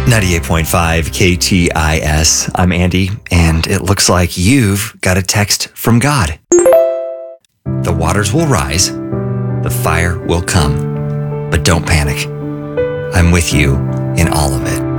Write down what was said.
98.5 KTIS. I'm Andy, and it looks like you've got a text from God. The waters will rise, the fire will come, but don't panic. I'm with you in all of it.